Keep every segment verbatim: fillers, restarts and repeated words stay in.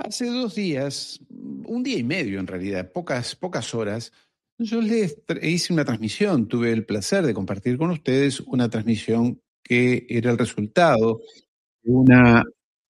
Hace dos días, un día y medio en realidad, pocas, pocas horas, yo les tra- hice una transmisión, tuve el placer de compartir con ustedes una transmisión que era el resultado de una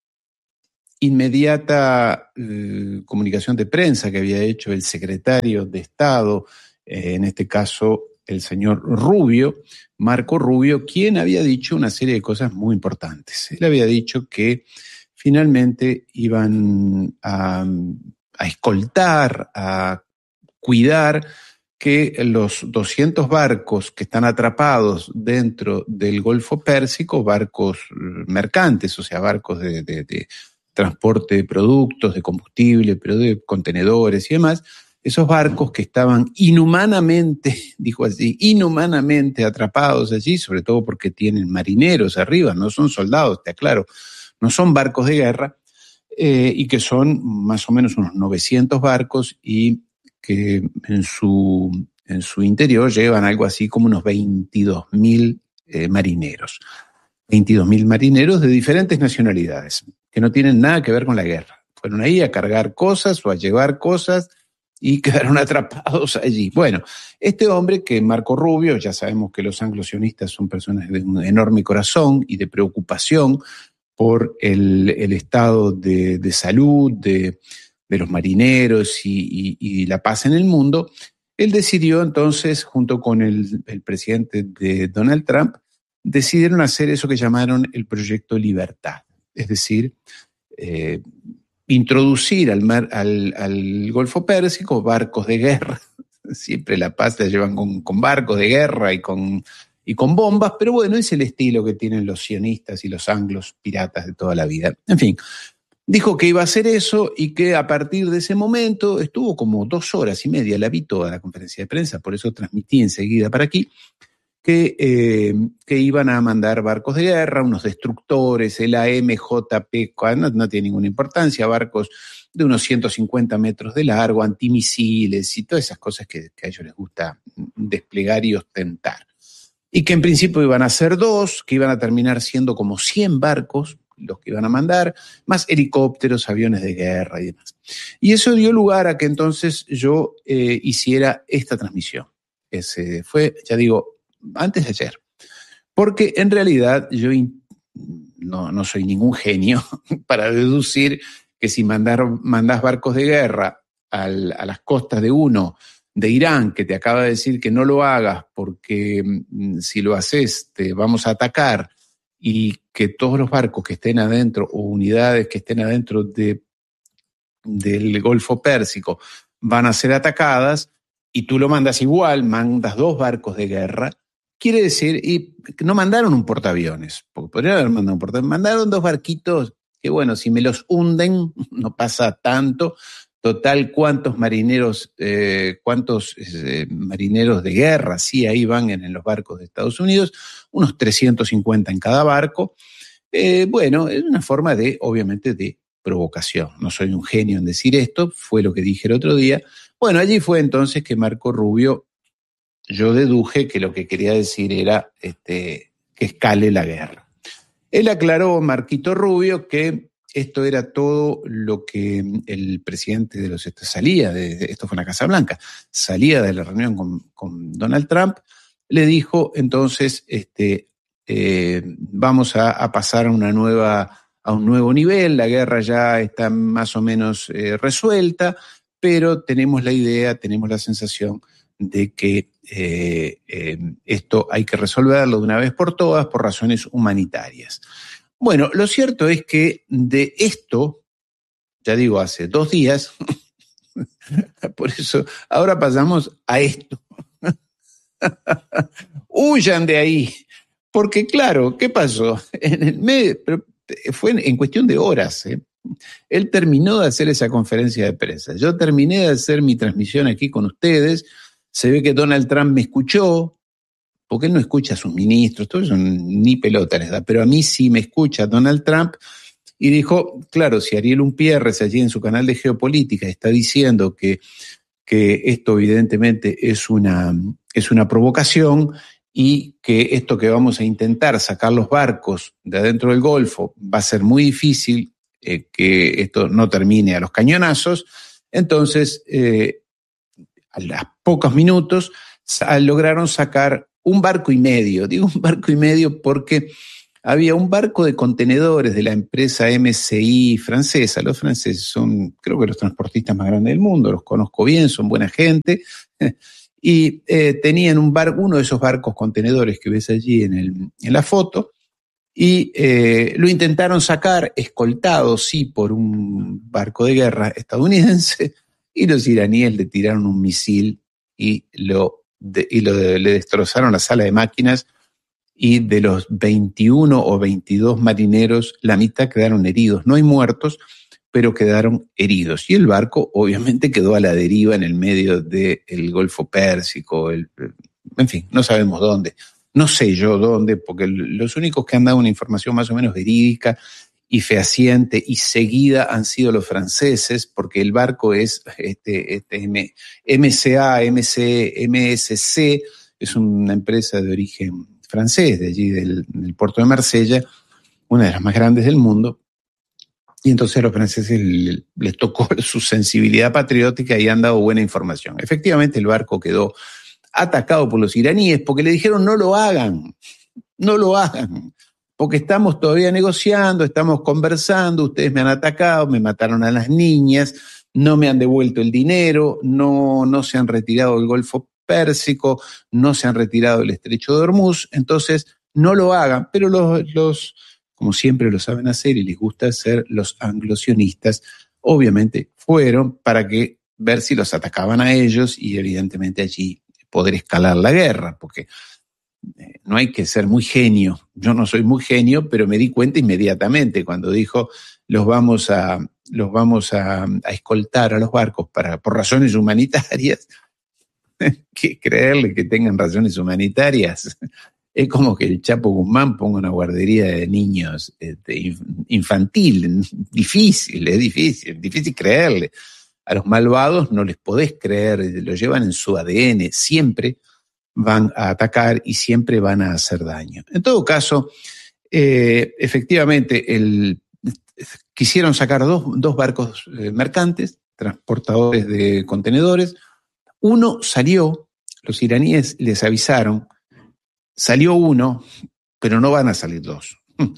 inmediata eh, comunicación de prensa que había hecho el secretario de Estado, eh, en este caso el señor Rubio, Marco Rubio, quien había dicho una serie de cosas muy importantes. Él había dicho que finalmente iban a, a escoltar, a cuidar que los doscientos barcos que están atrapados dentro del Golfo Pérsico, barcos mercantes, o sea, barcos de, de, de transporte de productos, de combustible, pero de contenedores y demás, esos barcos que estaban inhumanamente, dijo así, inhumanamente atrapados allí, sobre todo porque tienen marineros arriba, no son soldados, está claro, no son barcos de guerra, eh, y que son más o menos unos novecientos barcos y que en su, en su interior llevan algo así como unos veintidós mil eh, marineros. veintidós mil marineros de diferentes nacionalidades, que no tienen nada que ver con la guerra. Fueron ahí a cargar cosas o a llevar cosas y quedaron atrapados allí. Bueno, este hombre que Marco Rubio, ya sabemos que los anglosionistas son personas de un enorme corazón y de preocupación por el, el estado de, de salud de, de los marineros y, y, y la paz en el mundo, él decidió entonces, junto con el, el presidente de Donald Trump, decidieron hacer eso que llamaron el Proyecto Libertad, es decir, eh, introducir al, mar, al, al Golfo Pérsico barcos de guerra, siempre la paz la llevan con, con barcos de guerra y con, y con bombas, pero bueno, es el estilo que tienen los sionistas y los anglos piratas de toda la vida. En fin, dijo que iba a hacer eso y que a partir de ese momento estuvo como dos horas y media, la vi toda la conferencia de prensa, por eso transmití enseguida para aquí, que, eh, que iban a mandar barcos de guerra, unos destructores, el A M J P, no, no tiene ninguna importancia, barcos de unos ciento cincuenta metros de largo, antimisiles y todas esas cosas que, que a ellos les gusta desplegar y ostentar. Y que en principio iban a ser dos, que iban a terminar siendo como cien barcos los que iban a mandar, más helicópteros, aviones de guerra y demás. Y eso dio lugar a que entonces yo eh, hiciera esta transmisión. Ese fue, ya digo, antes de ayer. Porque en realidad yo no, no soy ningún genio para deducir que si mandar, mandás barcos de guerra al, a las costas de uno de Irán, que te acaba de decir que no lo hagas porque mm, si lo haces te vamos a atacar, y que todos los barcos que estén adentro o unidades que estén adentro de, del Golfo Pérsico van a ser atacadas, y tú lo mandas igual, mandas dos barcos de guerra, quiere decir, y no mandaron un portaaviones, porque podrían haber mandado un portaaviones, mandaron dos barquitos que bueno, si me los hunden no pasa tanto. Total, ¿cuántos marineros, eh, cuántos eh, marineros de guerra sí ahí van en, en los barcos de Estados Unidos? Unos trescientos cincuenta en cada barco. Eh, bueno, es una forma de, obviamente, de provocación. No soy un genio en decir esto, fue lo que dije el otro día. Bueno, allí fue entonces que Marco Rubio, yo deduje que lo que quería decir era este, que escale la guerra. Él aclaró, Marquito Rubio, que esto era todo lo que el presidente de los Estados salía, de, de, esto fue en la Casa Blanca, salía de la reunión con, con Donald Trump, le dijo entonces, este, eh, vamos a, a pasar a una nueva, a un nuevo nivel, la guerra ya está más o menos eh, resuelta, pero tenemos la idea, tenemos la sensación de que eh, eh, esto hay que resolverlo de una vez por todas por razones humanitarias. Bueno, lo cierto es que de esto, ya digo, hace dos días, por eso ahora pasamos a esto. Huyan de ahí, porque claro, ¿qué pasó? En el medio, pero fue en cuestión de horas, ¿eh? Él terminó de hacer esa conferencia de prensa. Yo terminé de hacer mi transmisión aquí con ustedes. Se ve que Donald Trump me escuchó, porque él no escucha a sus ministros, todos son ni pelota les da, pero a mí sí me escucha Donald Trump, y dijo, claro, si Ariel Umpierres allí en su canal de geopolítica está diciendo que, que esto evidentemente es una, es una provocación, y que esto que vamos a intentar, sacar los barcos de adentro del Golfo, va a ser muy difícil, eh, que esto no termine a los cañonazos. Entonces, eh, a los pocos minutos sa- lograron sacar un barco y medio. Digo un barco y medio porque había un barco de contenedores de la empresa M S I francesa. Los franceses son, creo que los transportistas más grandes del mundo, los conozco bien, son buena gente. Y eh, tenían un barco, uno de esos barcos contenedores que ves allí en, el, en la foto, y eh, lo intentaron sacar, escoltado, sí, por un barco de guerra estadounidense, y los iraníes le tiraron un misil y, lo, de, y lo de, le destrozaron la sala de máquinas, y de los veintiuno o veintidós marineros, la mitad quedaron heridos. No hay muertos, pero quedaron heridos. Y el barco obviamente quedó a la deriva en el medio del Golfo Pérsico, el, en fin, no sabemos dónde. No sé yo dónde, porque los únicos que han dado una información más o menos verídica y fehaciente y seguida han sido los franceses, porque el barco es este, este M, MCA, MC, M S C, es una empresa de origen francés, de allí del, del puerto de Marsella, una de las más grandes del mundo. Y entonces a los franceses les, les tocó su sensibilidad patriótica y han dado buena información. Efectivamente, el barco quedó atacado por los iraníes porque le dijeron no lo hagan, no lo hagan, porque estamos todavía negociando, estamos conversando, ustedes me han atacado, me mataron a las niñas, no me han devuelto el dinero, no, no se han retirado del Golfo Pérsico, no se han retirado del Estrecho de Hormuz, entonces no lo hagan. Pero los, los, como siempre lo saben hacer y les gusta hacer, los anglosionistas, obviamente fueron para que ver si los atacaban a ellos y evidentemente allí poder escalar la guerra, porque eh, no hay que ser muy genio. Yo no soy muy genio, pero me di cuenta inmediatamente cuando dijo los vamos a, los vamos a, a escoltar a los barcos para, por razones humanitarias. Que creerle que tengan razones humanitarias es como que el Chapo Guzmán ponga una guardería de niños este, infantil. Difícil, es difícil, difícil creerle. A los malvados no les podés creer, lo llevan en su A D N, siempre van a atacar y siempre van a hacer daño. En todo caso, eh, efectivamente, el, quisieron sacar dos, dos barcos eh, mercantes, transportadores de contenedores. Uno salió, los iraníes les avisaron, salió uno, pero no van a salir dos.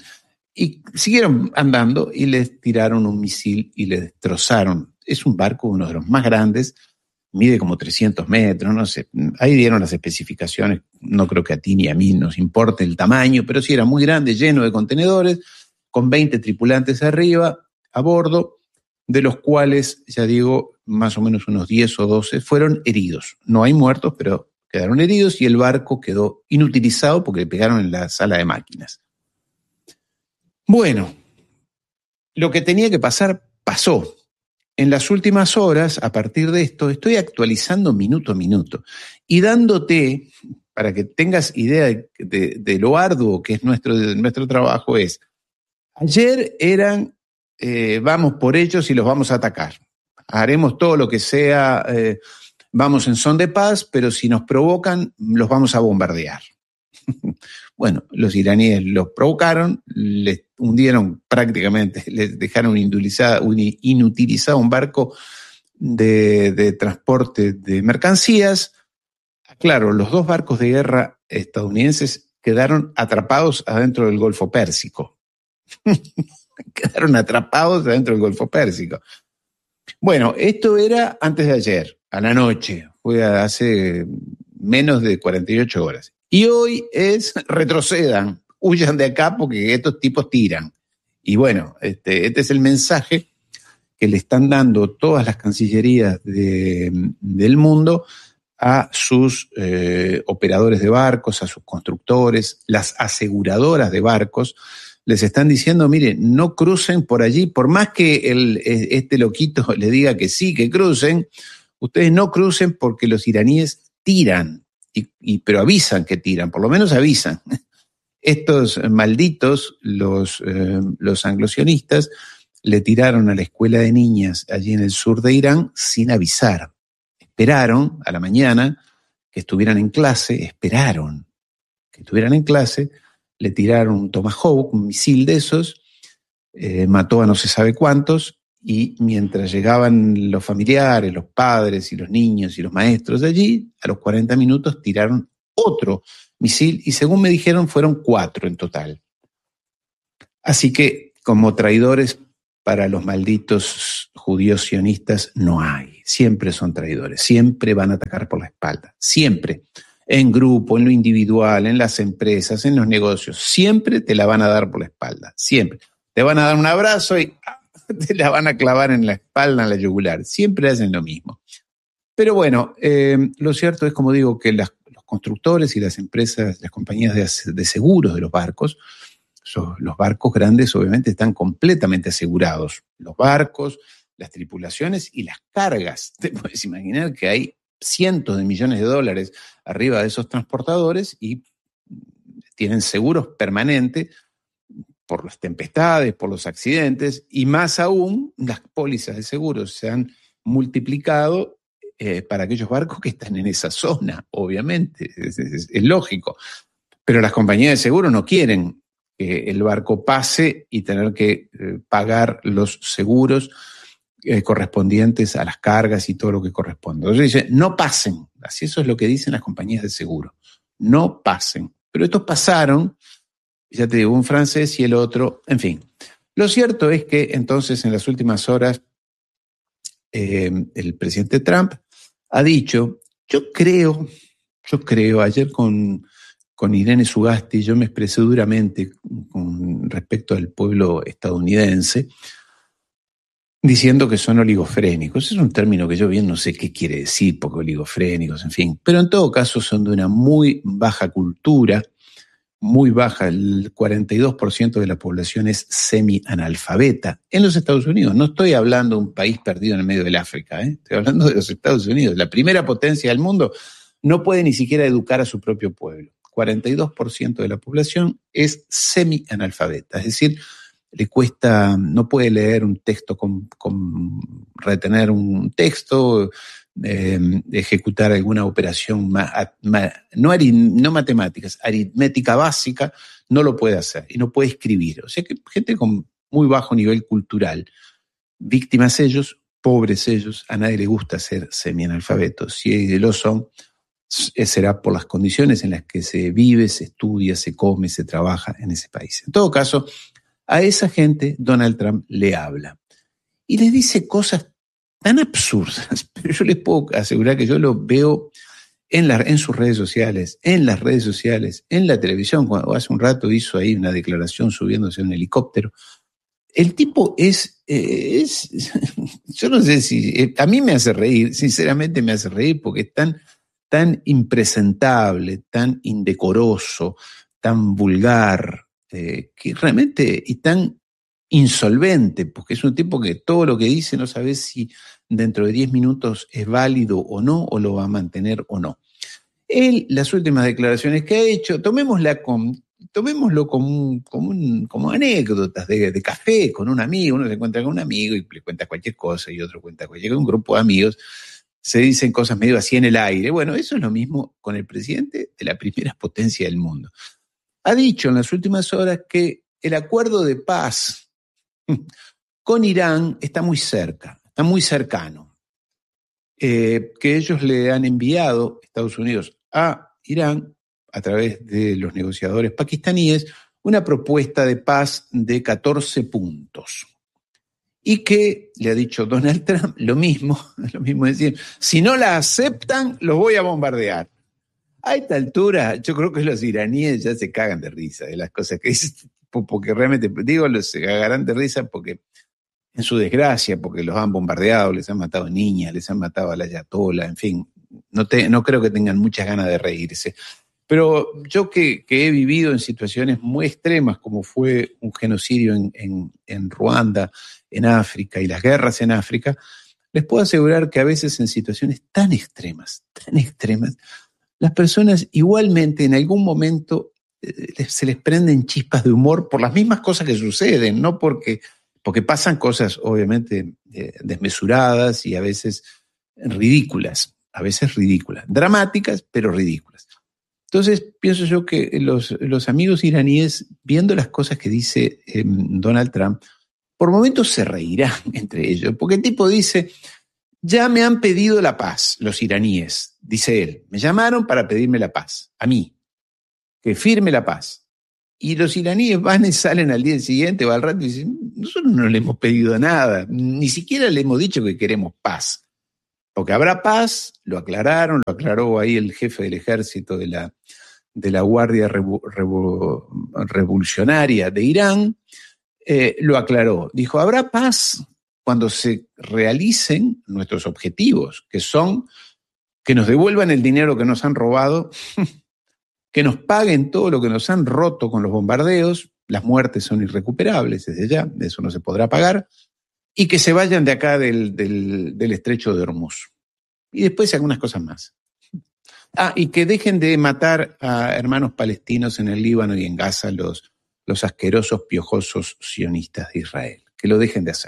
Y siguieron andando y les tiraron un misil y le destrozaron. Es un barco, uno de los más grandes, mide como trescientos metros, no sé. Ahí dieron las especificaciones, no creo que a ti ni a mí nos importe el tamaño, pero sí era muy grande, lleno de contenedores, con veinte tripulantes arriba, a bordo, de los cuales, ya digo, más o menos unos diez o doce fueron heridos. No hay muertos, pero quedaron heridos y el barco quedó inutilizado porque le pegaron en la sala de máquinas. Bueno, lo que tenía que pasar, pasó. En las últimas horas, a partir de esto, estoy actualizando minuto a minuto y dándote, para que tengas idea de, de, de lo arduo que es nuestro, nuestro trabajo, es, ayer eran, eh, vamos por ellos y los vamos a atacar. Haremos todo lo que sea, eh, vamos en son de paz, pero si nos provocan, los vamos a bombardear. Bueno, los iraníes los provocaron, les hundieron prácticamente, les dejaron inutilizado un barco de, de transporte de mercancías. Claro, los dos barcos de guerra estadounidenses quedaron atrapados adentro del Golfo Pérsico. Quedaron atrapados adentro del Golfo Pérsico. Bueno, esto era antes de ayer, a la noche, fue hace menos de cuarenta y ocho horas. Y hoy es retrocedan, huyan de acá porque estos tipos tiran. Y bueno, este, este es el mensaje que le están dando todas las cancillerías de, del mundo a sus eh, operadores de barcos, a sus constructores, las aseguradoras de barcos. Les están diciendo, miren, no crucen por allí, por más que el, este loquito le diga que sí, que crucen, ustedes no crucen porque los iraníes tiran. Y, y, pero avisan que tiran, por lo menos avisan. Estos malditos, los, eh, los anglosionistas, le tiraron a la escuela de niñas allí en el sur de Irán sin avisar. Esperaron a la mañana que estuvieran en clase, esperaron que estuvieran en clase, le tiraron un Tomahawk, un misil de esos, eh, mató a no se sabe cuántos, y mientras llegaban los familiares, los padres y los niños y los maestros de allí, a los cuarenta minutos tiraron otro misil y según me dijeron fueron cuatro en total. Así que como traidores para los malditos judíos sionistas no hay, siempre son traidores, siempre van a atacar por la espalda, siempre, en grupo, en lo individual, en las empresas, en los negocios, siempre te la van a dar por la espalda, siempre. Te van a dar un abrazo y te la van a clavar en la espalda, en la yugular, siempre hacen lo mismo. Pero bueno, eh, lo cierto es, como digo, que las, los constructores y las empresas, las compañías de, de seguros de los barcos, so, los barcos grandes obviamente están completamente asegurados. Los barcos, las tripulaciones y las cargas. Te puedes imaginar que hay cientos de millones de dólares arriba de esos transportadores y tienen seguros permanentes por las tempestades, por los accidentes, y más aún las pólizas de seguros se han multiplicado eh, para aquellos barcos que están en esa zona, obviamente, es, es, es lógico. Pero las compañías de seguro no quieren que el barco pase y tener que eh, pagar los seguros eh, correspondientes a las cargas y todo lo que corresponde. Entonces dicen, no pasen, así eso es lo que dicen las compañías de seguro, no pasen. Pero estos pasaron, ya te digo, un francés y el otro, en fin. Lo cierto es que entonces en las últimas horas eh, el presidente Trump ha dicho, yo creo, yo creo, ayer con, con Irene Sugasti yo me expresé duramente con respecto al pueblo estadounidense, diciendo que son oligofrénicos. Es un término que yo bien no sé qué quiere decir, porque oligofrénicos, en fin. Pero en todo caso son de una muy baja cultura, muy baja, el cuarenta y dos por ciento de la población es semi-analfabeta en los Estados Unidos. No estoy hablando de un país perdido en el medio del África, ¿eh? Estoy hablando de los Estados Unidos. La primera potencia del mundo no puede ni siquiera educar a su propio pueblo. cuarenta y dos por ciento de la población es semi-analfabeta, es decir, le cuesta, no puede leer un texto, con, con retener un texto, eh, ejecutar alguna operación, ma, ma, no, ari, no matemáticas, aritmética básica, no lo puede hacer y no puede escribir. O sea que gente con muy bajo nivel cultural, víctimas ellos, pobres ellos, a nadie le gusta ser semi-analfabetos. Si lo son, será por las condiciones en las que se vive, se estudia, se come, se trabaja en ese país. En todo caso, a esa gente Donald Trump le habla y les dice cosas tan absurdas, pero yo les puedo asegurar que yo lo veo en, la, en sus redes sociales, en las redes sociales, en la televisión. Cuando hace un rato hizo ahí una declaración subiéndose a un helicóptero. El tipo es, eh, es yo no sé si, eh, a mí me hace reír, sinceramente me hace reír porque es tan, tan impresentable, tan indecoroso, tan vulgar, eh, que realmente, y tan insolvente, porque es un tipo que todo lo que dice no sabe si dentro de diez minutos es válido o no, o lo va a mantener o no. Él, las últimas declaraciones que ha hecho, tomémosla con, tomémoslo como, como, un, como anécdotas de, de café con un amigo. Uno se encuentra con un amigo y le cuenta cualquier cosa y otro cuenta cualquier cosa. Un grupo de amigos se dicen cosas medio así en el aire. Bueno, eso es lo mismo con el presidente de la primera potencia del mundo. Ha dicho en las últimas horas que el acuerdo de paz con Irán está muy cerca, está muy cercano, eh, que ellos le han enviado, Estados Unidos, a Irán, a través de los negociadores pakistaníes, una propuesta de paz de catorce puntos. Y que le ha dicho Donald Trump lo mismo, lo mismo decir, si no la aceptan, los voy a bombardear. A esta altura, yo creo que los iraníes ya se cagan de risa de las cosas que dicen, porque realmente, digo, los se cagarán de risa porque en su desgracia, porque los han bombardeado, les han matado niñas, les han matado a la ayatola, en fin, no, te, no creo que tengan muchas ganas de reírse. Pero yo que, que he vivido en situaciones muy extremas, como fue un genocidio en, en, en Ruanda, en África, y las guerras en África, les puedo asegurar que a veces en situaciones tan extremas, tan extremas, las personas igualmente en algún momento eh, se les prenden chispas de humor por las mismas cosas que suceden, no porque, porque pasan cosas obviamente eh, desmesuradas y a veces ridículas, a veces ridículas, dramáticas pero ridículas. Entonces pienso yo que los, los amigos iraníes, viendo las cosas que dice eh, Donald Trump, por momentos se reirán entre ellos, porque el tipo dice, ya me han pedido la paz, los iraníes, dice él, me llamaron para pedirme la paz, a mí, que firme la paz. Y los iraníes van y salen al día siguiente o al rato y dicen, nosotros no le hemos pedido nada, ni siquiera le hemos dicho que queremos paz. Porque habrá paz, lo aclararon, lo aclaró ahí el jefe del ejército de la, de la Guardia Revo, Revo, Revolucionaria de Irán, eh, lo aclaró. Dijo, habrá paz cuando se realicen nuestros objetivos, que son que nos devuelvan el dinero que nos han robado, que nos paguen todo lo que nos han roto con los bombardeos, las muertes son irrecuperables desde ya, de eso no se podrá pagar, y que se vayan de acá del, del, del estrecho de Hormuz. Y después algunas cosas más. Ah, y que dejen de matar a hermanos palestinos en el Líbano y en Gaza, los, los asquerosos, piojosos sionistas de Israel. Que lo dejen de hacer.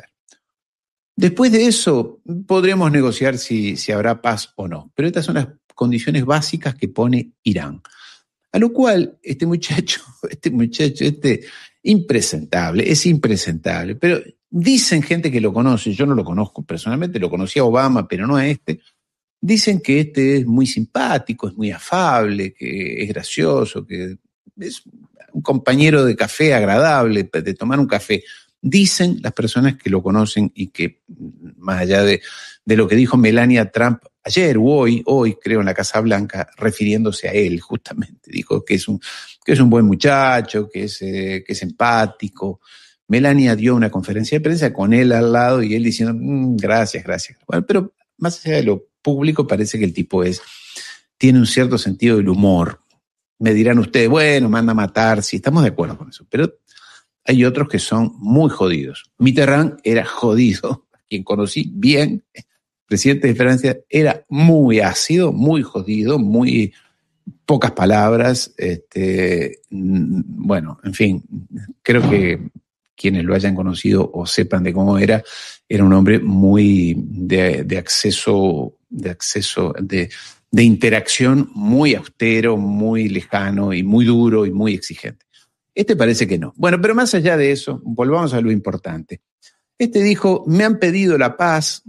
Después de eso, podremos negociar si, si habrá paz o no. Pero estas son las condiciones básicas que pone Irán. A lo cual este muchacho, este muchacho, este impresentable, es impresentable, pero dicen gente que lo conoce, yo no lo conozco personalmente, lo conocí a Obama, pero no a este, dicen que este es muy simpático, es muy afable, que es gracioso, que es un compañero de café agradable, de tomar un café. Dicen las personas que lo conocen y que, más allá de, de lo que dijo Melania Trump ayer o hoy, hoy creo en la Casa Blanca, refiriéndose a él justamente, dijo que es un, que es un buen muchacho, que es, eh, que es empático. Melania dio una conferencia de prensa con él al lado y él diciendo, mmm, gracias, gracias. Bueno, pero más allá de lo público parece que el tipo es, tiene un cierto sentido del humor. Me dirán ustedes, bueno, manda a matar, sí, estamos de acuerdo con eso, pero hay otros que son muy jodidos. Mitterrand era jodido, quien conocí bien, presidente de Francia, era muy ácido, muy jodido, muy pocas palabras. Este, bueno, en fin, creo que quienes lo hayan conocido o sepan de cómo era, era un hombre muy de, de acceso, de acceso, de, de interacción muy austero, muy lejano y muy duro y muy exigente. Este parece que no. Bueno, pero más allá de eso, volvamos a lo importante. Este dijo, me han pedido la paz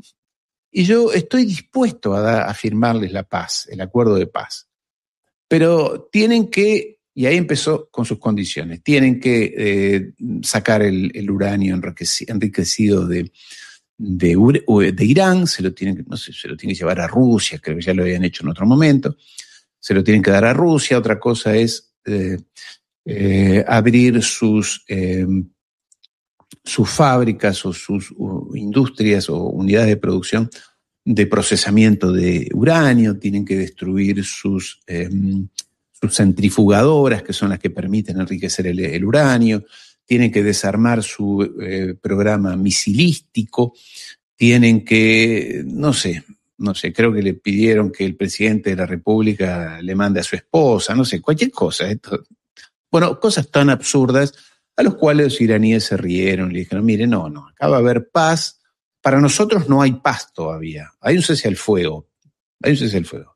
y yo estoy dispuesto a, da, a firmarles la paz, el acuerdo de paz. Pero tienen que, y ahí empezó con sus condiciones, tienen que eh, sacar el, el uranio enriquecido de, de, de Irán, se lo, tienen, no sé, se lo tienen que llevar a Rusia, creo que ya lo habían hecho en otro momento, se lo tienen que dar a Rusia. Otra cosa es eh, eh, abrir sus, eh, sus fábricas o sus uh, industrias o unidades de producción de procesamiento de uranio, tienen que destruir sus, eh, sus centrifugadoras, que son las que permiten enriquecer el, el uranio, tienen que desarmar su eh, programa misilístico, tienen que, no sé, no sé, creo que le pidieron que el presidente de la República le mande a su esposa, no sé, cualquier cosa. Esto, bueno, cosas tan absurdas a los cuales los iraníes se rieron y le dijeron, mire, no, no, acá va a haber paz. Para nosotros no hay paz todavía. Hay un cese al fuego. Hay un cese al fuego.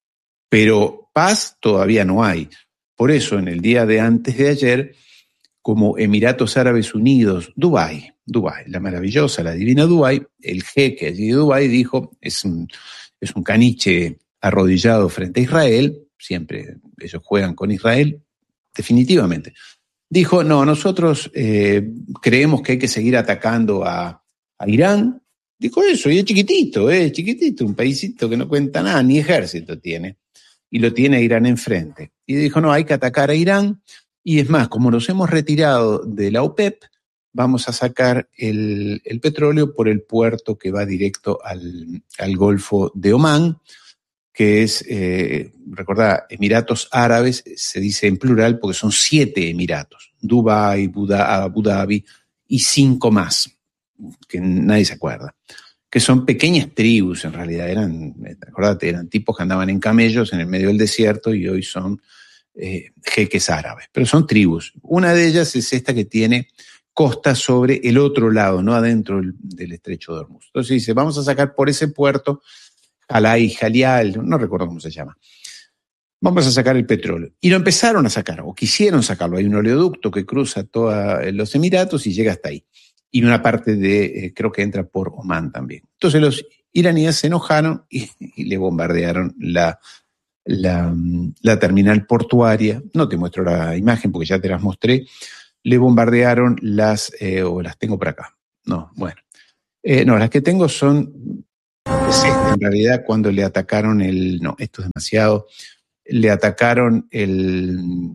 Pero paz todavía no hay. Por eso, en el día de antes de ayer, como Emiratos Árabes Unidos, Dubái, Dubái, la maravillosa, la divina Dubái, el jeque allí de Dubái dijo, es un, es un caniche arrodillado frente a Israel, siempre ellos juegan con Israel, definitivamente. Dijo, no, nosotros eh, creemos que hay que seguir atacando a a Irán. Dijo eso, y es chiquitito, es eh, chiquitito, un paísito que no cuenta nada, ni ejército tiene, y lo tiene Irán enfrente. Y dijo, no, hay que atacar a Irán, y es más, como nos hemos retirado de la OPEP, vamos a sacar el, el petróleo por el puerto que va directo al, al Golfo de Omán, que es, eh, recordá, Emiratos Árabes, se dice en plural porque son siete emiratos, Dubái, Abu Dhabi y cinco más, que nadie se acuerda, que son pequeñas tribus en realidad, eran, acordate, eran tipos que andaban en camellos en el medio del desierto y hoy son eh, jeques árabes, pero son tribus. Una de ellas es esta que tiene costa sobre el otro lado, no adentro del, del estrecho de Hormuz. Entonces dice, vamos a sacar por ese puerto, Jalai, Jalial, no recuerdo cómo se llama, vamos a sacar el petróleo. Y lo empezaron a sacar, o quisieron sacarlo. Hay un oleoducto que cruza todos los Emiratos y llega hasta ahí. y una parte de, eh, creo que entra por Omán también. Entonces los iraníes se enojaron y, y le bombardearon la, la, la terminal portuaria. No te muestro la imagen porque ya te las mostré. Le bombardearon las, eh, o las tengo por acá. No, bueno. Eh, no, las que tengo son, es esta, en realidad, cuando le atacaron el, no, esto es demasiado, le atacaron el,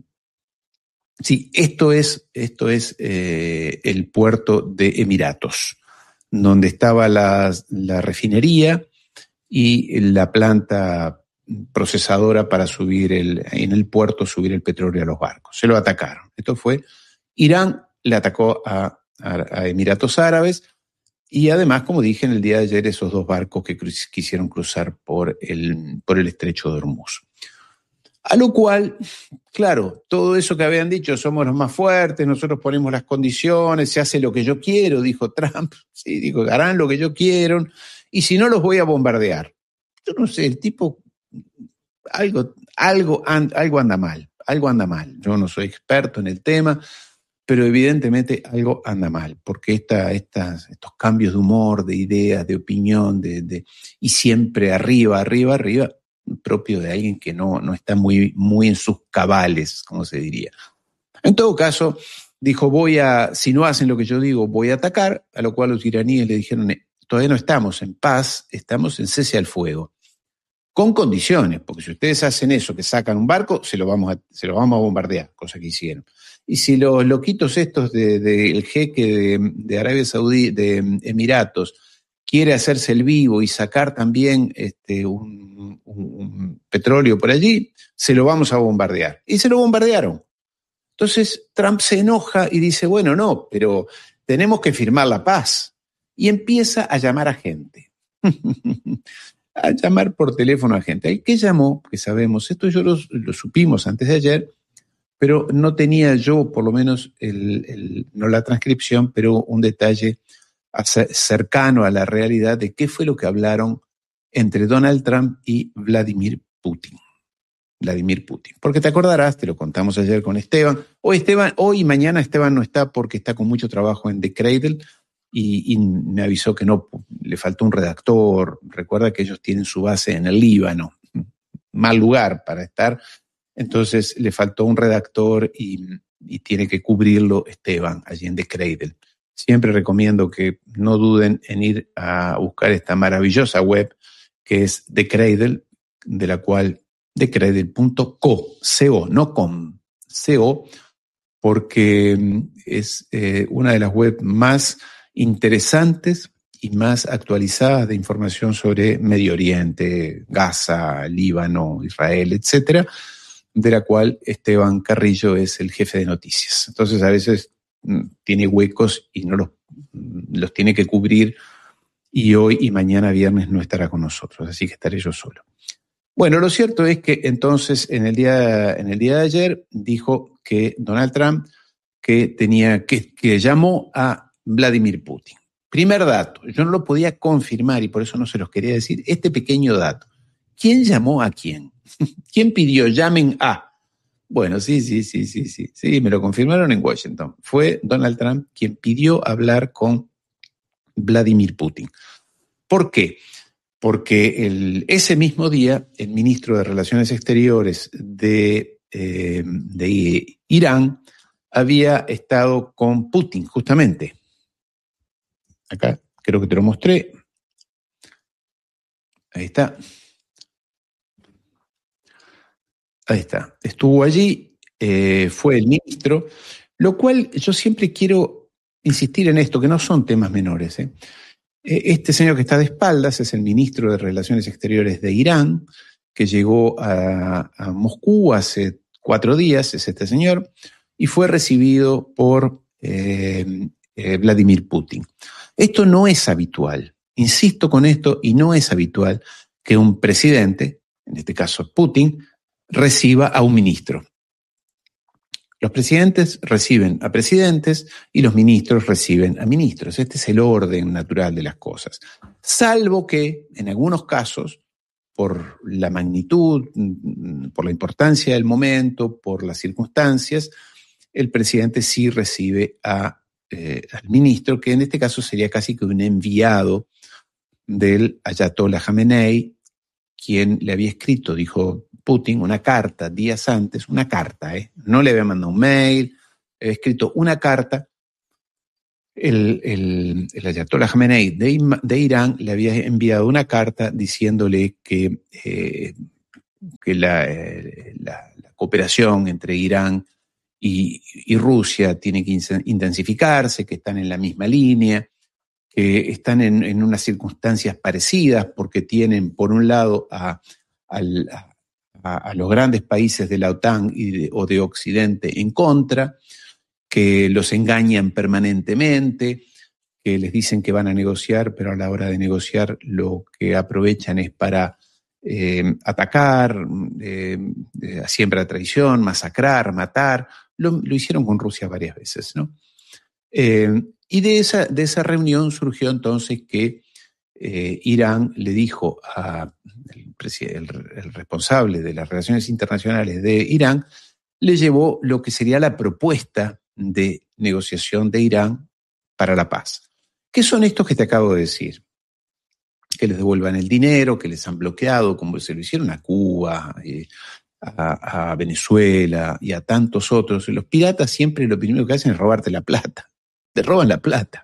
sí, esto es, esto es eh, el puerto de Emiratos, donde estaba la, la refinería y la planta procesadora para subir el, en el puerto, subir el petróleo a los barcos. Se lo atacaron. Esto fue, Irán le atacó a, a, a Emiratos Árabes y además, como dije en el día de ayer, esos dos barcos que cru- quisieron cruzar por el, por el estrecho de Hormuz. A lo cual, claro, todo eso que habían dicho, somos los más fuertes, nosotros ponemos las condiciones, se hace lo que yo quiero, dijo Trump, sí, dijo, harán lo que yo quiero, y si no los voy a bombardear. Yo no sé, el tipo, algo, algo, algo anda mal, algo anda mal. Yo no soy experto en el tema, pero evidentemente algo anda mal, porque esta, estas, estos cambios de humor, de ideas, de opinión, de, de, y siempre arriba, arriba, arriba, propio de alguien que no, no está muy, muy en sus cabales, como se diría. En todo caso, dijo, voy a, si no hacen lo que yo digo, voy a atacar, a lo cual los iraníes le dijeron, todavía no estamos en paz, estamos en cese al fuego, con condiciones, porque si ustedes hacen eso, que sacan un barco, se lo vamos a, se lo vamos a bombardear, cosa que hicieron. Y si los loquitos estos del de, de jeque de, de Arabia Saudí, de Emiratos, quiere hacerse el vivo y sacar también este, un, un, un petróleo por allí, se lo vamos a bombardear. Y se lo bombardearon. Entonces Trump se enoja y dice, bueno, no, pero tenemos que firmar la paz. Y empieza a llamar a gente. a llamar por teléfono a gente. ¿El que llamó? Que sabemos, esto yo lo, lo supimos antes de ayer, pero no tenía yo, por lo menos, el, el, no la transcripción, pero un detalle cercano a la realidad de qué fue lo que hablaron entre Donald Trump y Vladimir Putin. Vladimir Putin. Porque te acordarás, te lo contamos ayer con Esteban. Hoy Esteban, hoy y mañana Esteban no está porque está con mucho trabajo en The Cradle y, y me avisó que no, le faltó un redactor. Recuerda que ellos tienen su base en el Líbano. Mal lugar para estar. Entonces le faltó un redactor y, y tiene que cubrirlo Esteban allí en The Cradle. Siempre recomiendo que no duden en ir a buscar esta maravillosa web que es The Cradle, de la cual the cradle punto co, co, no com, co, porque es eh, una de las webs más interesantes y más actualizadas de información sobre Medio Oriente, Gaza, Líbano, Israel, etcétera, de la cual Esteban Carrillo es el jefe de noticias. Entonces a veces tiene huecos y no los, los tiene que cubrir y hoy y mañana viernes no estará con nosotros, así que estaré yo solo. Bueno, lo cierto es que entonces en el día, en el día de ayer dijo que Donald Trump que tenía que, que llamó a Vladimir Putin. Primer dato, yo no lo podía confirmar y por eso no se los quería decir, este pequeño dato. ¿Quién llamó a quién? ¿Quién pidió llamen a? Bueno, sí, sí, sí, sí, sí, sí, me lo confirmaron en Washington. Fue Donald Trump quien pidió hablar con Vladimir Putin. ¿Por qué? Porque el, ese mismo día el ministro de Relaciones Exteriores de, eh, de Irán había estado con Putin, justamente. Acá creo que te lo mostré. Ahí está. Ahí está. Estuvo allí, eh, fue el ministro, lo cual yo siempre quiero insistir en esto, que no son temas menores, ¿eh? Este señor que está de espaldas es el ministro de Relaciones Exteriores de Irán, que llegó a, a Moscú hace cuatro días, es este señor, y fue recibido por eh, eh, Vladimir Putin. Esto no es habitual, insisto con esto, y no es habitual que un presidente, en este caso Putin, reciba a un ministro. Los presidentes reciben a presidentes y los ministros reciben a ministros. Este es el orden natural de las cosas. Salvo que, en algunos casos, por la magnitud, por la importancia del momento, por las circunstancias, el presidente sí recibe a eh, al ministro, que en este caso sería casi que un enviado del Ayatollah Khamenei, quien le había escrito, dijo Putin, una carta días antes, una carta, ¿eh? No le había mandado un mail, había escrito una carta. El, el, el Ayatollah Khamenei de, de Irán le había enviado una carta diciéndole que, eh, que la, eh, la, la cooperación entre Irán y, y Rusia tiene que intensificarse, que están en la misma línea, que están en, en unas circunstancias parecidas porque tienen, por un lado, a, a, a, a los grandes países de la OTAN y de, o de Occidente en contra, que los engañan permanentemente, que les dicen que van a negociar, pero a la hora de negociar lo que aprovechan es para eh, atacar, eh, eh, siempre a traición, masacrar, matar. Lo, lo hicieron con Rusia varias veces, ¿no? Eh, y de esa, de esa reunión surgió entonces que eh, Irán le dijo a el, el, el responsable de las relaciones internacionales de Irán, le llevó lo que sería la propuesta de negociación de Irán para la paz. ¿Qué son estos que te acabo de decir? Que les devuelvan el dinero, que les han bloqueado, como se lo hicieron a Cuba, eh, a, a Venezuela y a tantos otros. Los piratas siempre lo primero que hacen es robarte la plata. Te roban la plata.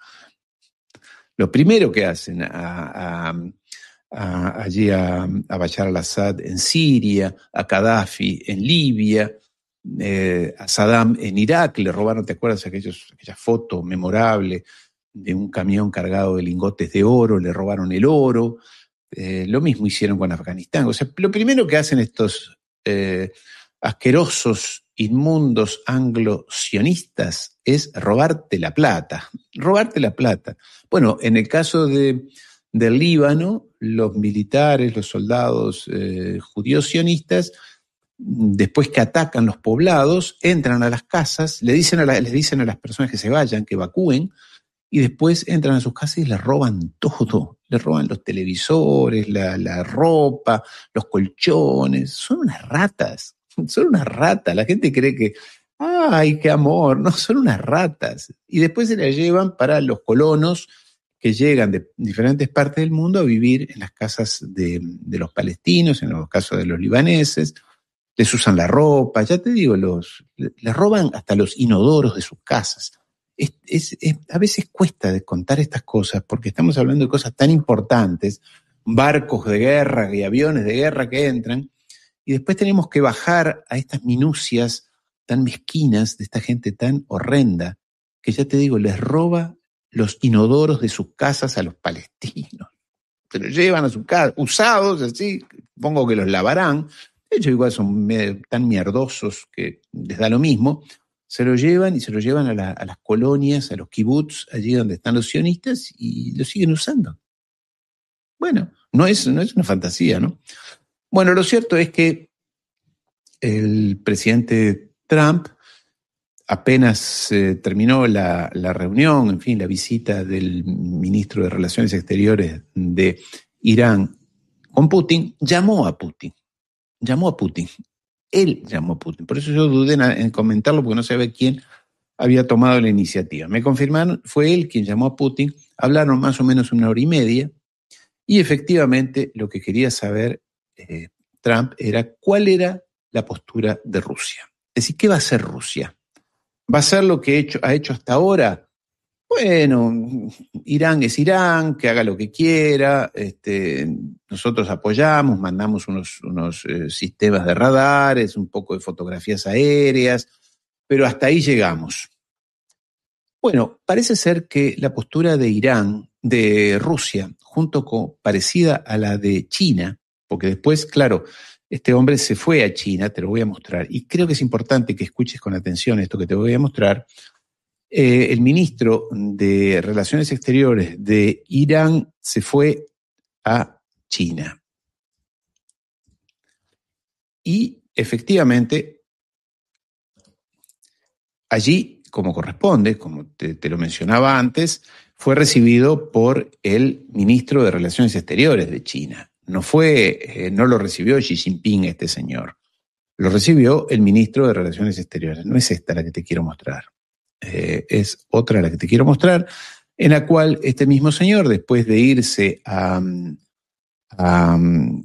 Lo primero que hacen a, a, a, allí a, a Bashar al-Assad en Siria, a Gaddafi en Libia, eh, a Saddam en Irak, le robaron, ¿te acuerdas? Aquellos, aquella foto memorable de un camión cargado de lingotes de oro, le robaron el oro. Eh, lo mismo hicieron con Afganistán. O sea, lo primero que hacen estos eh, asquerosos, inmundos anglo-sionistas es robarte la plata, robarte la plata. Bueno, en el caso de, del Líbano, los militares, los soldados eh, judíos sionistas, después que atacan los poblados, entran a las casas, le dicen a la, les dicen a las personas que se vayan, que evacúen, y después entran a sus casas y les roban todo. Les roban los televisores, la, la ropa, los colchones. Son unas ratas. Son unas ratas. La gente cree que, ¡ay, qué amor! No, son unas ratas. Y después se las llevan para los colonos que llegan de diferentes partes del mundo a vivir en las casas de, de los palestinos, en los casos de los libaneses. Les usan la ropa, ya te digo, los, les roban hasta los inodoros de sus casas. Es, es, es, a veces cuesta contar estas cosas porque estamos hablando de cosas tan importantes, barcos de guerra y aviones de guerra que entran, y después tenemos que bajar a estas minucias tan mezquinas de esta gente tan horrenda que, ya te digo, les roba los inodoros de sus casas a los palestinos. Se los llevan a su casa, usados así, supongo que los lavarán. De hecho, igual son tan mierdosos que les da lo mismo. Se lo llevan y se lo llevan a, la, a las colonias, a los kibbutz, allí donde están los sionistas, y lo siguen usando. Bueno, no es, no es una fantasía, ¿no? Bueno, lo cierto es que el presidente Trump, apenas eh, terminó la, la reunión, en fin, la visita del ministro de Relaciones Exteriores de Irán con Putin, llamó a Putin. Llamó a Putin. Él llamó a Putin. Por eso yo dudé en, en comentarlo, porque no sabía quién había tomado la iniciativa. Me confirmaron, fue él quien llamó a Putin. Hablaron más o menos una hora y media. Y efectivamente lo que quería saber eh, Trump era cuál era la postura de Rusia. Es decir, ¿qué va a hacer Rusia? ¿Va a hacer lo que ha hecho, ha hecho hasta ahora? Bueno, Irán es Irán, que haga lo que quiera, este, nosotros apoyamos, mandamos unos, unos eh, sistemas de radares, un poco de fotografías aéreas, pero hasta ahí llegamos. Bueno, parece ser que la postura de Irán, de Rusia, junto con, parecida a la de China, porque después, claro, este hombre se fue a China, te lo voy a mostrar, y creo que es importante que escuches con atención esto que te voy a mostrar. Eh, el ministro de Relaciones Exteriores de Irán se fue a China. Y efectivamente, allí, como corresponde, como te, te lo mencionaba antes, fue recibido por el ministro de Relaciones Exteriores de China. No fue, eh, no lo recibió Xi Jinping, este señor. Lo recibió el ministro de Relaciones Exteriores. No es esta la que te quiero mostrar. eh, es otra la que te quiero mostrar, en la cual este mismo señor, después de irse a, a,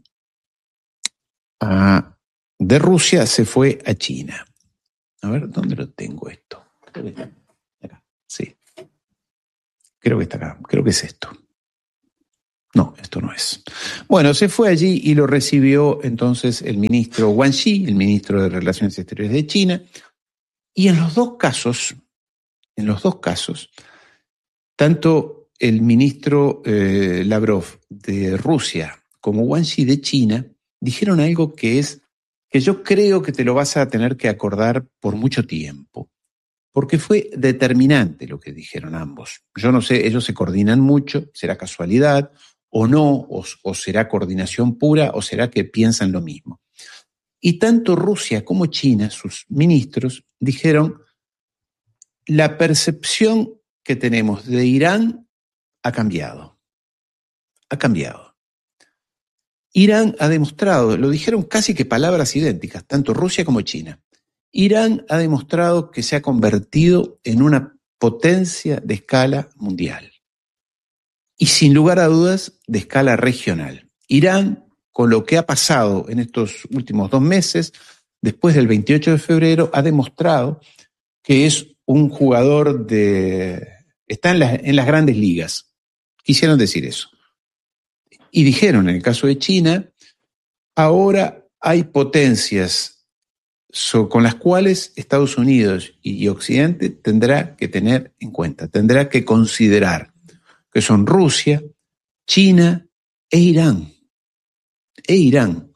a de Rusia, se fue a China. A ver, ¿dónde lo tengo esto? Creo que está acá. Sí. Creo que está acá. Creo que es esto. No, esto no es. Bueno, se fue allí y lo recibió entonces el ministro Wang Yi, el ministro de Relaciones Exteriores de China. Y en los dos casos, en los dos casos, tanto el ministro eh, Lavrov de Rusia como Wang Yi de China dijeron algo que es que yo creo que te lo vas a tener que acordar por mucho tiempo, porque fue determinante lo que dijeron ambos. Yo no sé, ellos se coordinan mucho, será casualidad o no, o, o será coordinación pura, o será que piensan lo mismo. Y tanto Rusia como China, sus ministros, dijeron, la percepción que tenemos de Irán ha cambiado. Ha cambiado. Irán ha demostrado, lo dijeron casi que palabras idénticas, tanto Rusia como China. Irán ha demostrado que se ha convertido en una potencia de escala mundial. Y sin lugar a dudas, de escala regional. Irán, con lo que ha pasado en estos últimos dos meses, después del veintiocho de febrero, ha demostrado que es un jugador de... está en las, en las grandes ligas. Quisieron decir eso. Y dijeron, en el caso de China, ahora hay potencias so, con las cuales Estados Unidos y Occidente tendrá que tener en cuenta, tendrá que considerar, que son Rusia, China e Irán. E Irán.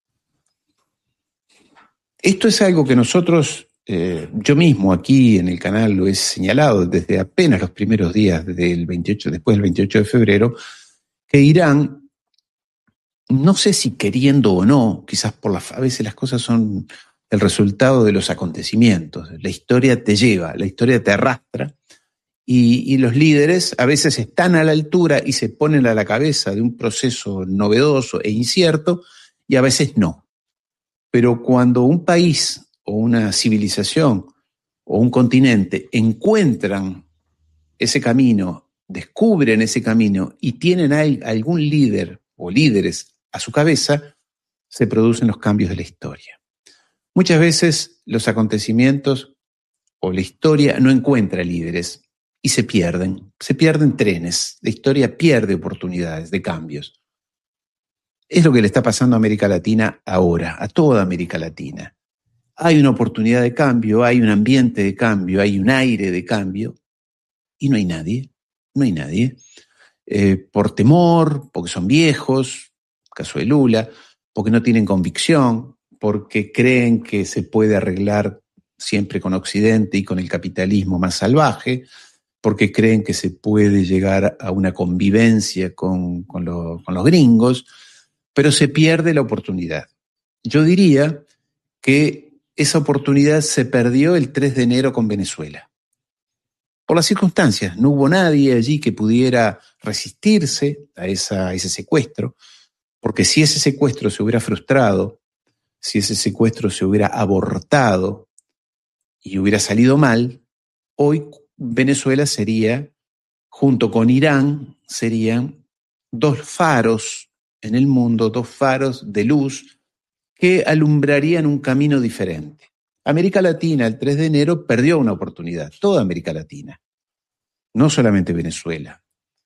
Esto es algo que nosotros, eh, yo mismo aquí en el canal lo he señalado desde apenas los primeros días del veintiocho, después del veintiocho de febrero, que Irán, no sé si queriendo o no, quizás por la, a veces las cosas son el resultado de los acontecimientos. La historia te lleva, la historia te arrastra. Y, y los líderes a veces están a la altura y se ponen a la cabeza de un proceso novedoso e incierto, y a veces no. Pero cuando un país o una civilización o un continente encuentran ese camino, descubren ese camino y tienen a algún líder o líderes a su cabeza, se producen los cambios de la historia. Muchas veces los acontecimientos o la historia no encuentra líderes, y se pierden, se pierden trenes, la historia pierde oportunidades de cambios. Es lo que le está pasando a América Latina ahora, a toda América Latina. Hay una oportunidad de cambio, hay un ambiente de cambio, hay un aire de cambio, y no hay nadie, no hay nadie. Eh, por temor, porque son viejos, caso de Lula, porque no tienen convicción, porque creen que se puede arreglar siempre con Occidente y con el capitalismo más salvaje, porque creen que se puede llegar a una convivencia con, con, lo, con los gringos, pero se pierde la oportunidad. Yo diría que esa oportunidad se perdió el tres de enero con Venezuela. Por las circunstancias, no hubo nadie allí que pudiera resistirse a, esa, a ese secuestro, porque si ese secuestro se hubiera frustrado, si ese secuestro se hubiera abortado y hubiera salido mal, hoy Venezuela sería, junto con Irán, serían dos faros en el mundo, dos faros de luz que alumbrarían un camino diferente. América Latina, el tres de enero, perdió una oportunidad, toda América Latina, no solamente Venezuela.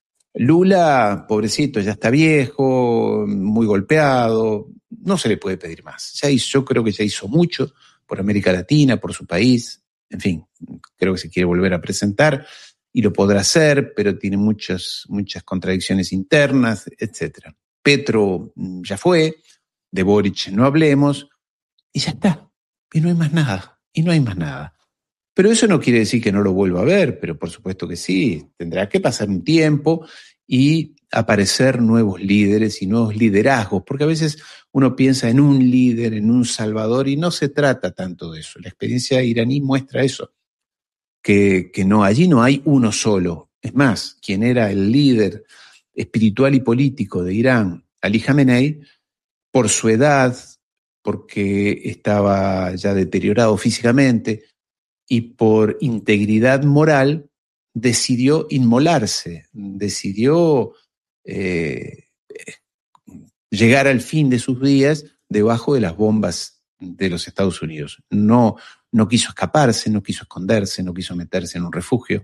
Lula, pobrecito, ya está viejo, muy golpeado, no se le puede pedir más. Ya hizo, yo creo que ya hizo mucho por América Latina, por su país. En fin, creo que se quiere volver a presentar y lo podrá hacer, pero tiene muchas, muchas contradicciones internas, etcétera. Petro ya fue, de Boric no hablemos, y ya está. Y no hay más nada, y no hay más nada. Pero eso no quiere decir que no lo vuelva a ver, pero por supuesto que sí. Tendrá que pasar un tiempo y aparecer nuevos líderes y nuevos liderazgos, porque a veces uno piensa en un líder, en un salvador, y no se trata tanto de eso. La experiencia iraní muestra eso, que, que no, allí no hay uno solo. Es más, quien era el líder espiritual y político de Irán, Ali Khamenei, por su edad, porque estaba ya deteriorado físicamente, y por integridad moral decidió inmolarse, decidió eh, llegar al fin de sus días debajo de las bombas de los Estados Unidos. No, no quiso escaparse, no quiso esconderse, no quiso meterse en un refugio.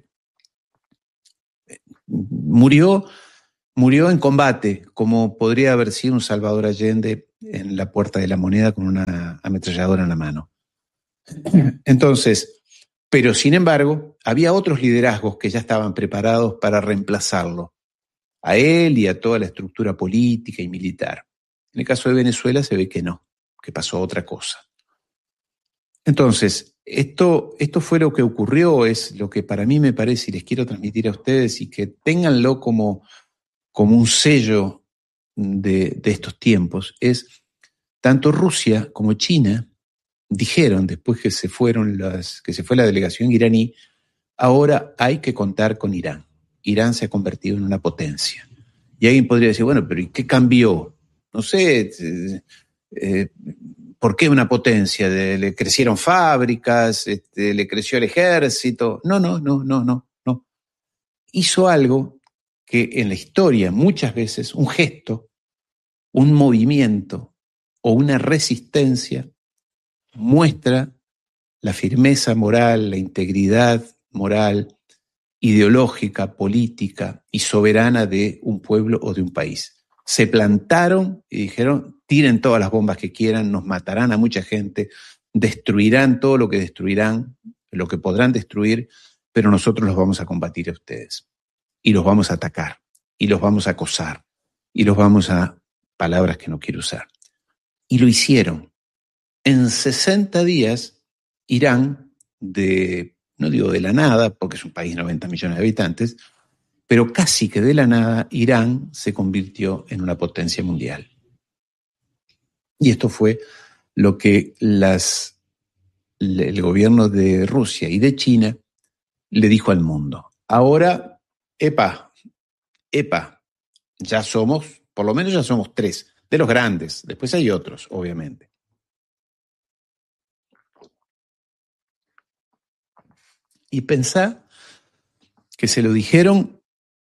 Murió, murió en combate, como podría haber sido un Salvador Allende en la Puerta de la Moneda con una ametralladora en la mano. Entonces, pero sin embargo, había otros liderazgos que ya estaban preparados para reemplazarlo, a él y a toda la estructura política y militar. En el caso de Venezuela se ve que no, que pasó otra cosa. Entonces, esto, esto fue lo que ocurrió, es lo que para mí me parece y les quiero transmitir a ustedes y que ténganlo como, como un sello de, de estos tiempos, es tanto Rusia como China dijeron, después que se fueron las, que se fue la delegación iraní, ahora hay que contar con Irán. Irán se ha convertido en una potencia. Y alguien podría decir, bueno, pero ¿y qué cambió? No sé, eh, eh, ¿por qué una potencia? ¿De, ¿Le crecieron fábricas? Este, ¿Le creció el ejército? No, no, no, no, no, no. Hizo algo que en la historia muchas veces, un gesto, un movimiento o una resistencia muestra la firmeza moral, la integridad moral, ideológica, política y soberana de un pueblo o de un país. Se plantaron y dijeron, tiren todas las bombas que quieran, nos matarán a mucha gente, destruirán todo lo que destruirán, lo que podrán destruir, pero nosotros los vamos a combatir a ustedes. Y los vamos a atacar, y los vamos a acosar, y los vamos a, palabras que no quiero usar. Y lo hicieron. En sesenta días, Irán, de, no digo de la nada, porque es un país de noventa millones de habitantes, pero casi que de la nada, Irán se convirtió en una potencia mundial. Y esto fue lo que las, el gobierno de Rusia y de China le dijo al mundo. Ahora, epa, epa, ya somos, por lo menos ya somos tres, de los grandes, después hay otros, obviamente. Y pensá que se lo dijeron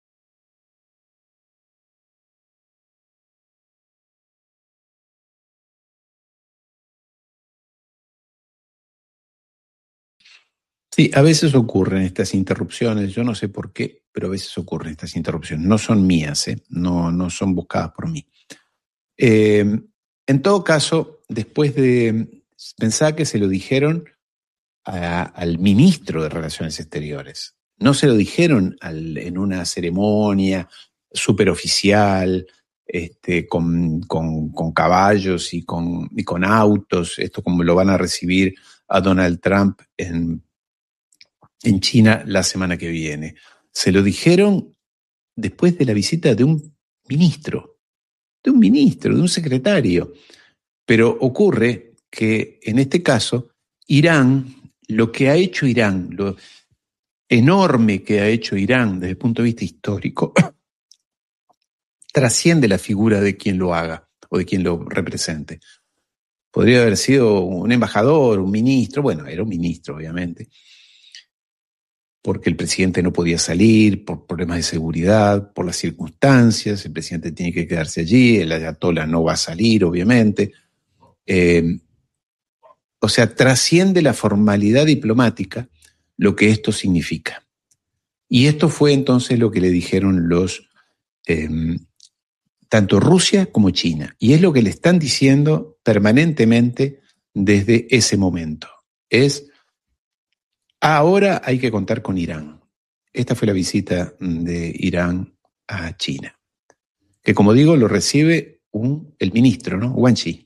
sí, a veces ocurren estas interrupciones, yo no sé por qué, pero a veces ocurren estas interrupciones. No son mías, ¿eh? no, no son buscadas por mí. Eh, en todo caso, después de pensar que se lo dijeron a, al ministro de Relaciones Exteriores, no se lo dijeron al, en una ceremonia superoficial, este, con, con, con caballos y con, y con autos, esto como lo van a recibir a Donald Trump en en China la semana que viene. Se lo dijeron después de la visita de un ministro, de un ministro, de un secretario. Pero ocurre que en este caso, Irán, lo que ha hecho Irán, lo enorme que ha hecho Irán desde el punto de vista histórico, trasciende la figura de quien lo haga o de quien lo represente. Podría haber sido un embajador, un ministro, bueno, era un ministro, obviamente, porque el presidente no podía salir por problemas de seguridad, por las circunstancias, el presidente tiene que quedarse allí, el ayatolá no va a salir, obviamente. Eh, o sea, trasciende la formalidad diplomática lo que esto significa. Y esto fue entonces lo que le dijeron los, eh, tanto Rusia como China. Y es lo que le están diciendo permanentemente desde ese momento. Es... ahora hay que contar con Irán. Esta fue la visita de Irán a China, que como digo lo recibe un, el ministro, ¿no? Wang Yi.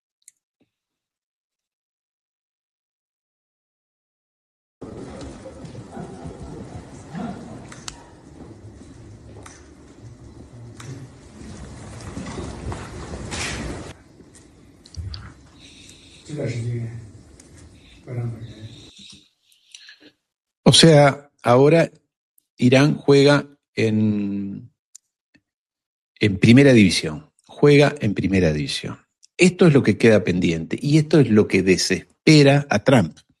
O sea, ahora Irán juega en, en primera división, juega en primera división. Esto es lo que queda pendiente y esto es lo que desespera a Trump.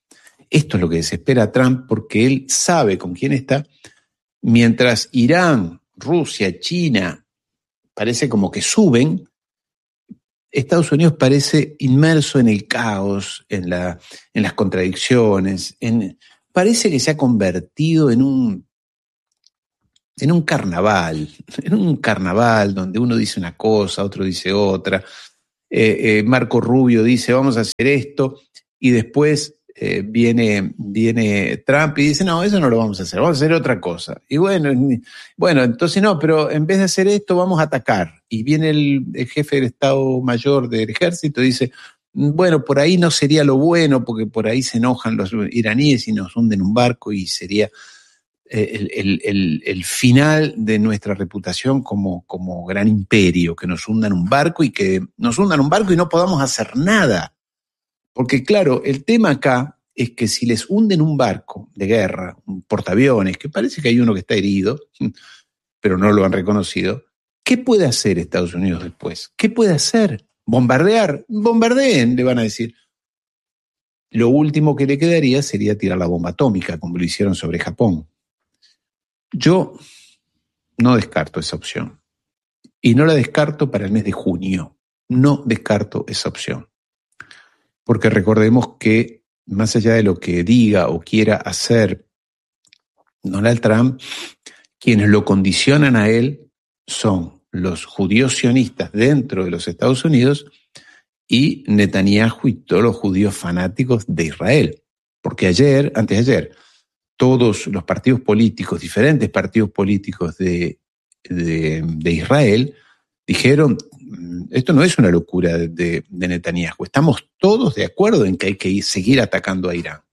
Esto es lo que desespera a Trump porque él sabe con quién está, mientras Irán, Rusia, China parece como que suben, Estados Unidos parece inmerso en el caos, en, la, en las contradicciones, en, parece que se ha convertido en un, en un carnaval, en un carnaval donde uno dice una cosa, otro dice otra. Eh, eh, Marco Rubio dice vamos a hacer esto y después eh, viene, viene Trump y dice no, eso no lo vamos a hacer, vamos a hacer otra cosa. Y bueno, bueno, entonces no, pero en vez de hacer esto vamos a atacar. Y viene el, el jefe del Estado Mayor del Ejército y dice bueno, por ahí no sería lo bueno porque por ahí se enojan los iraníes y nos hunden un barco y sería El, el, el, el final de nuestra reputación como, como gran imperio, que nos hundan un barco y que nos hundan un barco y no podamos hacer nada. Porque claro, el tema acá es que si les hunden un barco de guerra, un portaaviones, que parece que hay uno que está herido, pero no lo han reconocido, ¿qué puede hacer Estados Unidos después? ¿Qué puede hacer? ¿Bombardear? Bombardeen, le van a decir. Lo último que le quedaría sería tirar la bomba atómica, como lo hicieron sobre Japón. Yo no descarto esa opción. Y no la descarto para el mes de junio. No descarto esa opción. Porque recordemos que, más allá de lo que diga o quiera hacer Donald Trump, quienes lo condicionan a él son los judíos sionistas dentro de los Estados Unidos y Netanyahu y todos los judíos fanáticos de Israel. Porque ayer, antes de ayer, todos los partidos políticos, diferentes partidos políticos de, de, de Israel, dijeron, esto no es una locura de, de, de Netanyahu, estamos todos de acuerdo en que hay que ir, seguir atacando a Irán.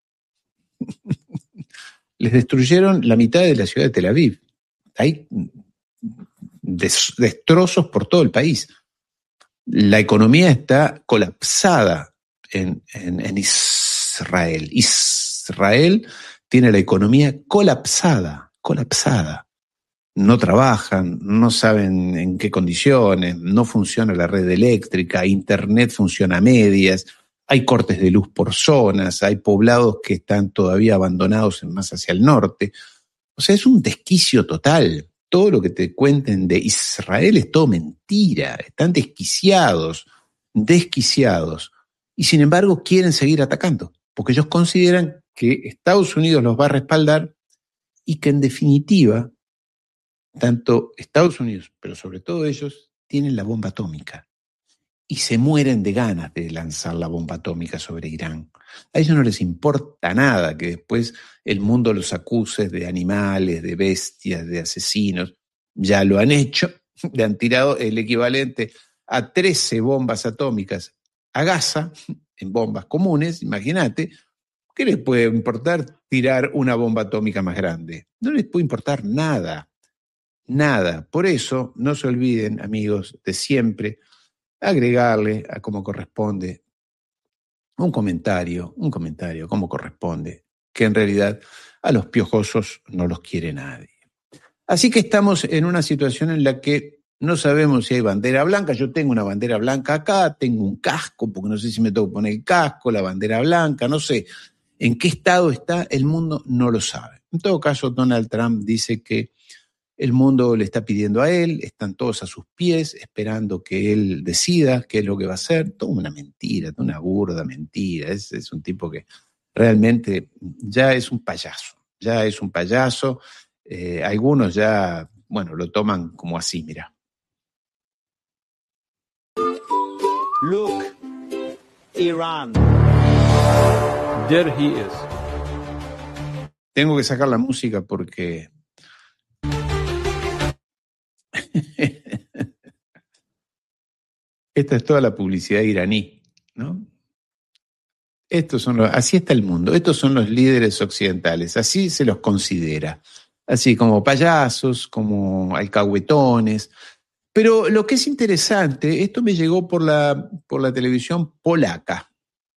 Les destruyeron la mitad de la ciudad de Tel Aviv. Hay des, destrozos por todo el país. La economía está colapsada en, en, en Israel. Israel tiene la economía colapsada, colapsada. No trabajan, no saben en qué condiciones, no funciona la red eléctrica, internet funciona a medias, hay cortes de luz por zonas, hay poblados que están todavía abandonados más hacia el norte. O sea, es un desquicio total. Todo lo que te cuenten de Israel es todo mentira, están desquiciados, desquiciados. Y sin embargo quieren seguir atacando, porque ellos consideran que Estados Unidos los va a respaldar y que en definitiva, tanto Estados Unidos, pero sobre todo ellos, tienen la bomba atómica y se mueren de ganas de lanzar la bomba atómica sobre Irán. A ellos no les importa nada que después el mundo los acuse de animales, de bestias, de asesinos. Ya lo han hecho, le han tirado el equivalente a trece bombas atómicas a Gaza, en bombas comunes, imagínate. ¿Qué les puede importar tirar una bomba atómica más grande? No les puede importar nada, nada. Por eso, no se olviden, amigos, de siempre agregarle a como corresponde un comentario, un comentario como corresponde, que en realidad a los piojosos no los quiere nadie. Así que estamos en una situación en la que no sabemos si hay bandera blanca. Yo tengo una bandera blanca acá, tengo un casco, porque no sé si me tengo que poner el casco, la bandera blanca, no sé. ¿En qué estado está? El mundo no lo sabe. En todo caso, Donald Trump dice que el mundo le está pidiendo a él, están todos a sus pies, esperando que él decida qué es lo que va a hacer. Toda una mentira, toda una burda mentira. Es, es un tipo que realmente ya es un payaso, ya es un payaso. Eh, algunos ya, bueno, lo toman como así, mira. Look, Iran. There he is. Tengo que sacar la música porque esta es toda la publicidad iraní, ¿no? Estos son los, así está el mundo, estos son los líderes occidentales, así se los considera, así como payasos, como alcahuetones. Pero lo que es interesante, esto me llegó por la, por la televisión polaca,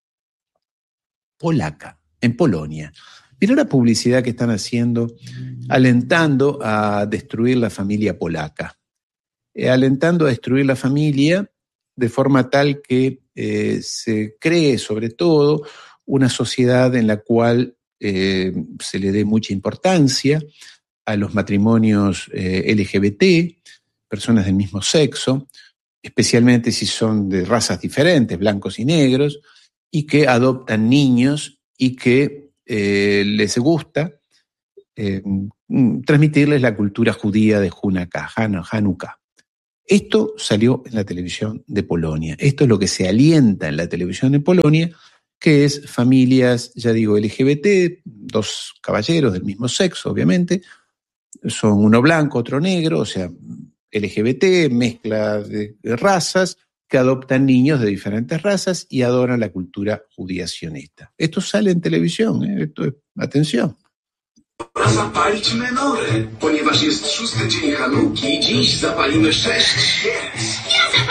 polaca, en Polonia. Mirá la publicidad que están haciendo, alentando a destruir la familia polaca, eh, alentando a destruir la familia de forma tal que eh, se cree sobre todo una sociedad en la cual eh, se le dé mucha importancia a los matrimonios eh, L G B T, personas del mismo sexo, especialmente si son de razas diferentes, blancos y negros, y que adoptan niños y que eh, les gusta eh, transmitirles la cultura judía de Hanukkah, Hanukkah. Esto salió en la televisión de Polonia. Esto es lo que se alienta en la televisión de Polonia, que es familias, ya digo, L G B T, dos caballeros del mismo sexo, obviamente, son uno blanco, otro negro, o sea, L G B T, mezcla de razas, que adoptan niños de diferentes razas y adoran la cultura judía sionista. Esto sale en televisión, ¿eh? Esto es, atención. Pora zapalić menory, ponieważ jest szósty dzień Hanuki i dziś zapalimy sześć świec.